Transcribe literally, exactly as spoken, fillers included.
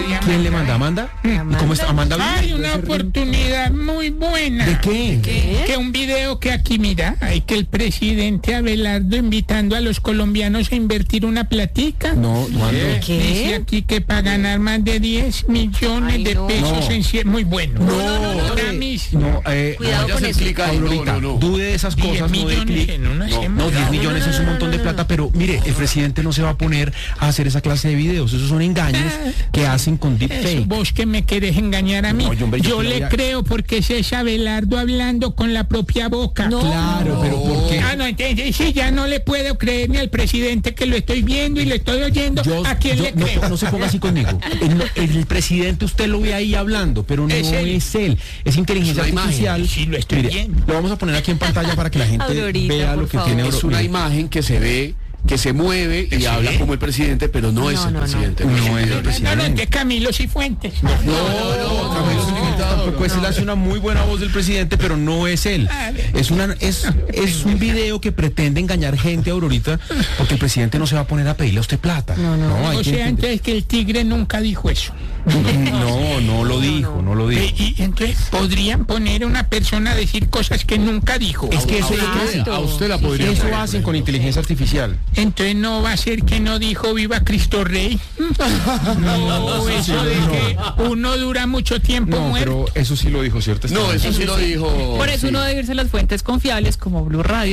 ¿Quién le manda? ¿Amanda? ¿Y cómo está? ¿Amanda? Hay una oportunidad muy buena. ¿De qué? ¿Qué? Que un video que aquí, mira, hay que el presidente Abelardo invitando a los colombianos a invertir una platica. No, ¿cuándo? ¿Qué? Dice aquí que para ganar más de diez millones Ay, de no. pesos No. en cien... Muy bueno. No, Ahora mismo. No, eh, Cuidado ya con se eso. explica ahí, Aurorita, no, no, no. Dude de esas diez cosas, no de millones clic. en una No, semana. no, diez millones es un montón de plata, pero mire, el presidente no se va a poner a hacer esa clase de videos. Esos son engaños que hacen con Eso, deepfake. vos que me querés engañar a mí. No, yo, hombre, yo yo que le voy a- creo porque ese es Abelardo hablando con la propia boca. No. Claro, pero ¿por qué? Ah, no, entonces sí, ya no le puedo creer ni al presidente que lo estoy viendo y lo estoy oyendo. Yo- ¿A quién yo- le no, creo? no se ponga así conmigo. El, el presidente usted lo ve ahí hablando, pero no Es él. es él. Es inteligencia Es una artificial. imagen. Sí, lo estoy Mire, viendo. lo vamos a poner aquí en pantalla para que la gente Aurorita, vea por lo que favor. tiene Es Aurora. una Mire. imagen que se ve, que se mueve y ¿Se habla ve? como el presidente, pero no, No, es el no, no. presidente. No es el No, no, presidente. que Camilo Cifuentes. No, no, Camilo Cifuentes tampoco es. Él hace una muy buena voz del presidente, pero no es él. Es una es es un video que pretende engañar gente, Aurorita, porque el presidente no se va a poner a pedirle a usted plata. No, no. hay O que sea, entender. entonces que el tigre nunca dijo eso. No, no lo dijo, no lo dijo. Y, y entonces podrían poner a una persona a decir cosas que nunca dijo. Es que eso es lo que usted- hacen. a usted la podría Eso poner, hacen con inteligencia artificial. Entonces no va a ser que no dijo viva Cristo Rey. No, eso de que uno dura mucho tiempo No, muerto. pero eso sí lo dijo, ¿cierto? No, eso sí lo dijo. Por eso sí. uno debe irse a las fuentes confiables como Blue Radio.